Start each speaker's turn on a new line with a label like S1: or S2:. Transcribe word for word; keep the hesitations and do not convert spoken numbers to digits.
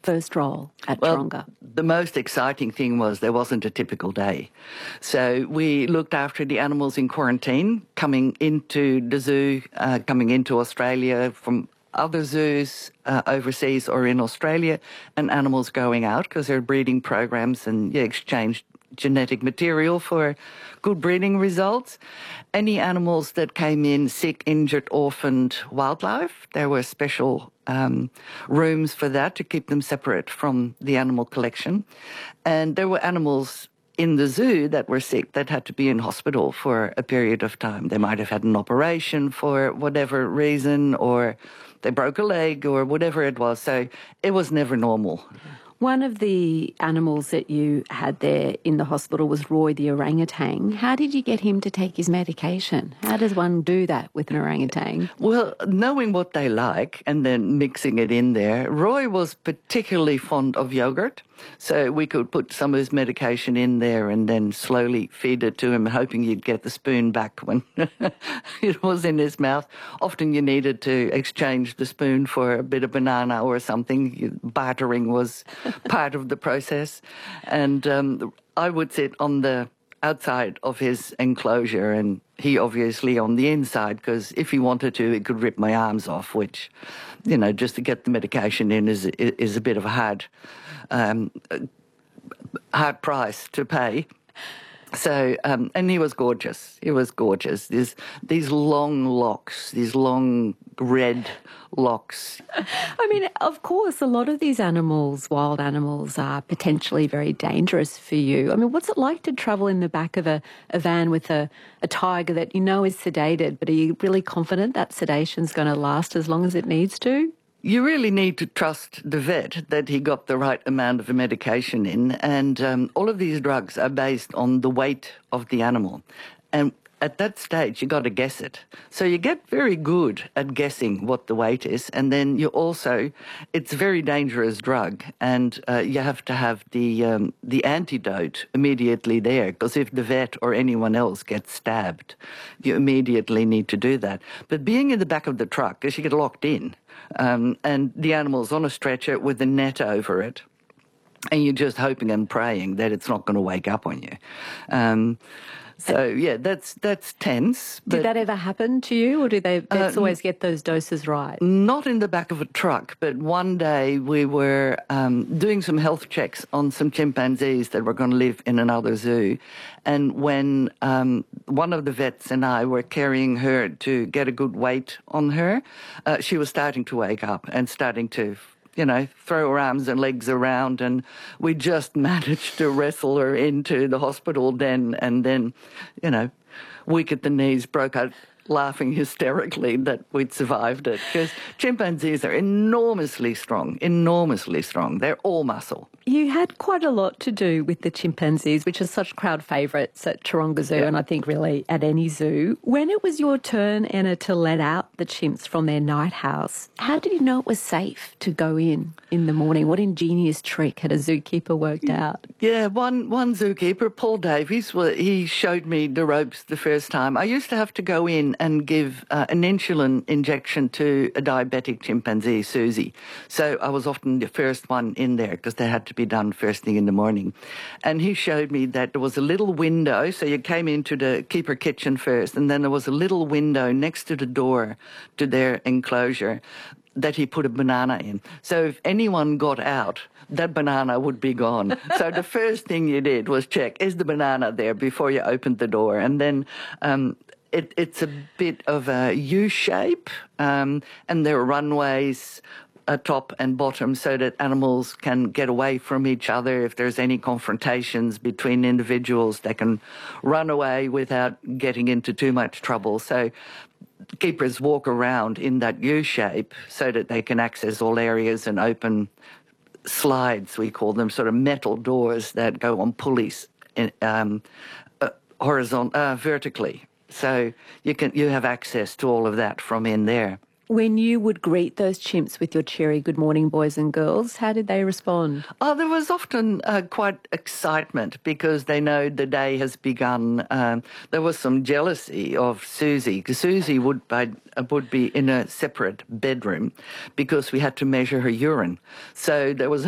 S1: first role at
S2: Well,
S1: Taronga?
S2: the most exciting thing was there wasn't a typical day. So we looked after the animals in quarantine, coming into the zoo, uh, coming into Australia from other zoos uh, overseas or in Australia, and animals going out because they're breeding programs and you exchange genetic material for good breeding results. Any animals that came in sick, injured, orphaned wildlife, there were special um, rooms for that to keep them separate from the animal collection. And there were animals in the zoo that were sick that had to be in hospital for a period of time. They might have had an operation for whatever reason, or they broke a leg or whatever it was. So it was never normal.
S1: One of the animals that you had there in the hospital was Roy the orangutan. How did you get him to take his medication? How does one do that with an orangutan?
S2: Well, knowing what they like and then mixing it in there, Roy was particularly fond of yogurt. So we could put some of his medication in there and then slowly feed it to him, hoping you'd get the spoon back when it was in his mouth. Often you needed to exchange the spoon for a bit of banana or something. Bartering was part of the process. And um, I would sit on the outside of his enclosure and he obviously on the inside, because if he wanted to, he could rip my arms off, which, you know, just to get the medication in is, is a bit of a hard... Um, hard price to pay. So, um, and he was gorgeous. He was gorgeous. These, these long locks, these long red locks.
S1: I mean, of course, a lot of these animals, wild animals, are potentially very dangerous for you. I mean, what's it like to travel in the back of a, a van with a, a tiger that you know is sedated, but are you really confident that sedation's going to last as long as it needs to?
S2: You really need to trust the vet that he got the right amount of medication in, and um, all of these drugs are based on the weight of the animal. And at that stage, you got to guess it. So you get very good at guessing what the weight is, and then you also, it's a very dangerous drug, and uh, you have to have the um, the antidote immediately there, because if the vet or anyone else gets stabbed, you immediately need to do that. But being in the back of the truck, because you get locked in, um, and the animal's on a stretcher with a net over it, and you're just hoping and praying that it's not going to wake up on you. Um, So, yeah, that's that's tense.
S1: Did that ever happen to you, or do they vets uh, always get those doses right?
S2: Not in the back of a truck, but one day we were um, doing some health checks on some chimpanzees that were going to live in another zoo. And when um, one of the vets and I were carrying her to get a good weight on her, uh, she was starting to wake up and starting to... you know, throw her arms and legs around, and we just managed to wrestle her into the hospital den, and then, you know, weak at the knees, broke out laughing hysterically that we'd survived it, because chimpanzees are enormously strong, enormously strong. They're all muscle.
S1: You had quite a lot to do with the chimpanzees, which are such crowd favourites at Taronga Zoo, yeah. And I think really at any zoo. When it was your turn, Anna, to let out the chimps from their night house, how did you know it was safe to go in in the morning? What ingenious trick had a zookeeper worked out?
S2: Yeah, one, one zookeeper, Paul Davies, well, he showed me the ropes the first time. I used to have to go in and give uh, an insulin injection to a diabetic chimpanzee, Susie. So I was often the first one in there because they had to be done first thing in the morning. And he showed me that there was a little window, so you came into the keeper kitchen first, and then there was a little window next to the door to their enclosure that he put a banana in. So if anyone got out, that banana would be gone. So the first thing you did was check, is the banana there before you opened the door? And then um, it, it's a bit of a U shape, um, and there are runways uh, top and bottom so that animals can get away from each other. If there's any confrontations between individuals, they can run away without getting into too much trouble. So keepers walk around in that U shape so that they can access all areas and open slides, we call them, sort of metal doors that go on pulleys in, um, uh, horizontal, uh, vertically. So you can you have access to all of that from in there.
S1: When you would greet those chimps with your cheery good morning, boys and girls, how did they respond?
S2: Oh, there was often uh, quite excitement because they know the day has begun. Um, there was some jealousy of Susie, because Susie would, by, uh, would be in a separate bedroom because we had to measure her urine. So there was